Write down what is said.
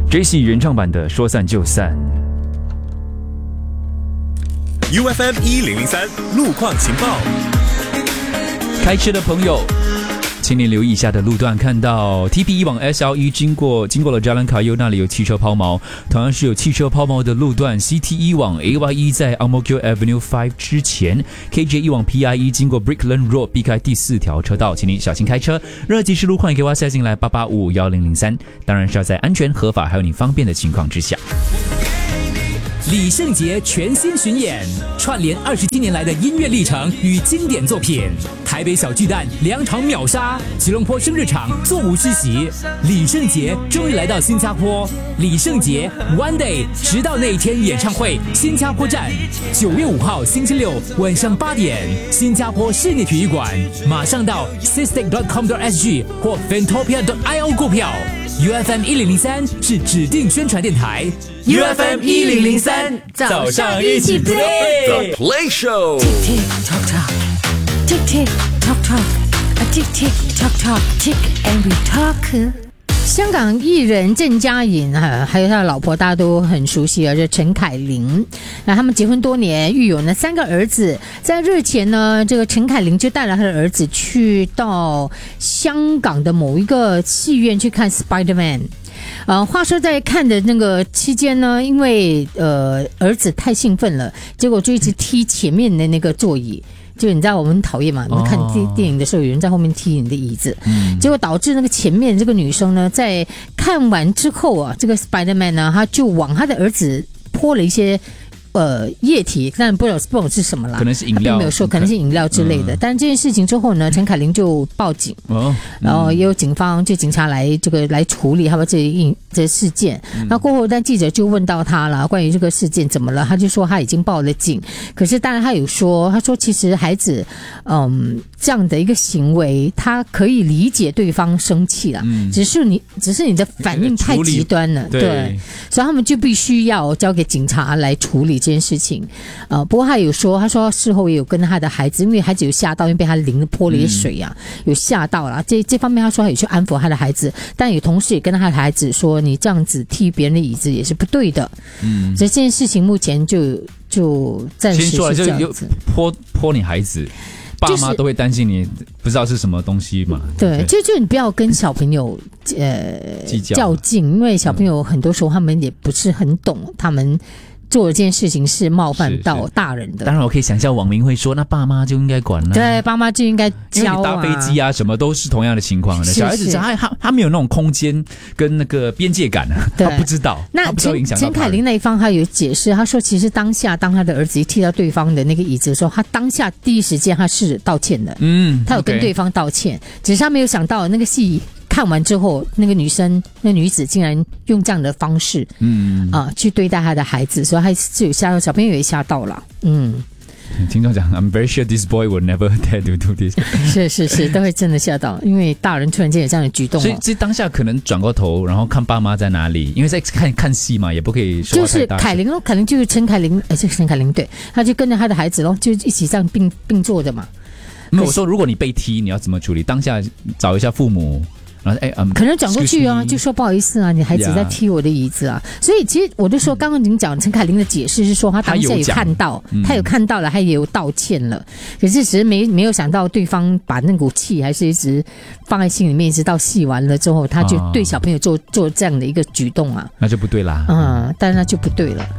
J.C. 原唱版的《说散就散》。 UFM 1003路况情报。 开车的朋友，请你留意以下的路段，看到 TP1 往 SLE 经过了 Jalan Kayu 那里有汽车抛锚，同样是有汽车抛锚的路段 CT1 往 AYE 在 Ang Mo Kio Avenue 5之前 KJ1 往 PIE 经过 Brickland Road 避开第4条车道，请你小心开车。任何即时路况也可以WhatsApp进来88551003，当然是要在安全合法还有你方便的情况之下。 李圣杰全新巡演，串联27年来的音乐历程与经典作品。台北小巨蛋2场秒杀，吉隆坡生日场座无虚席。李圣杰终于来到新加坡，李圣杰 One Day 直到那一天演唱会新加坡站，9月5号星期六晚上8点，新加坡室内体育馆，马上到 sistec.com.sg 或 fantopia.io 购票。UFM 1003是指定宣传电台。 UFM 1003早上一起 play The Play Show。 Tick tock tock Tick tick tock tock Tick tick tock tock Tick and we talk。 香港艺人郑嘉颖还有他的老婆大家都很熟悉啊，这陈凯琳。那他们结婚多年，育有呢3个儿子。在日前呢，这个陈凯琳就带了他的儿子去到香港的某一个戏院去看 Spider-Man。话说在看的那个期间呢，因为儿子太兴奋了，结果就一直踢前面的那个座椅。就你知道我们很讨厌嘛，我们看电影的时候有人在后面踢你的椅子，结果导致那个前面这个女生呢，在看完之后啊，这个 Spider-Man 呢，他就往他的儿子泼了一些液体，但不知道是什么啦， 可能是饮料， 并没有说可能是饮料之类的。但这件事情之后呢，陈凯琳就报警，然后也有警察来处理他们这事件。那过后，但记者就问到他了，关于这个事件怎么了，他就说他已经报了警。可是当然他有说，他说其实孩子这样的一个行为，他可以理解对方生气了，只是你的反应太极端了，对，所以他们就必须要交给警察来处理这件事情。不过他有说，他说事后也有跟他的孩子，因为孩子有吓到，因为被他淋泼了一些水啊，有吓到了。这方面他说他有去安抚他的孩子，但有同时也跟他的孩子说，你这样子踢别人的椅子也是不对的。所以这件事情目前就暂时是这样子。 泼你孩子。爸妈都会担心你不知道是什么东西嘛。 对，就你不要跟小朋友较劲，因为小朋友很多时候他们也不是很懂，他们做的这件事情是冒犯到大人的。 当然我可以想象网民会说，那爸妈就应该管了。 对，爸妈就应该教啊， 因为你搭飞机啊什么都是同样的情况的。小孩子他没有那种空间跟那个边界感啊，他不知道。 那陈凯琳那一方他有解释，他说其实当下当他的儿子一踢到对方的那个椅子的时候，他当下第一时间他是道歉的，他有跟对方道歉，只是他没有想到那个戏看完之后，那女子竟然用这样的方式，去对待她的孩子，所以还是有吓到小朋友也吓到了， 听众讲 ，I'm very sure this boy will never dare to do this 。 是，都会真的吓到，因为大人突然间有这样的举动， 所以这当下可能转过头，然后看爸妈在哪里，因为在看戏嘛，也不可以说就是凯琳咯，可能就是陈凯琳，这个陈凯琳对，他就跟着他的孩子咯，就一起这样并坐的嘛。 那我说，如果你被踢，你要怎么处理？当下找一下父母。 可能转过去啊，就说不好意思啊，你孩子在踢我的椅子啊。所以其实我就说，刚刚您讲陈凯琳的解释是说，他当下有看到，他有看到了，他也有道歉了。可是只是没有想到对方把那股气还是一直放在心里面，一直到戏完了之后，他就对小朋友做这样的一个举动啊， 那就不对啦。 但那就不对了。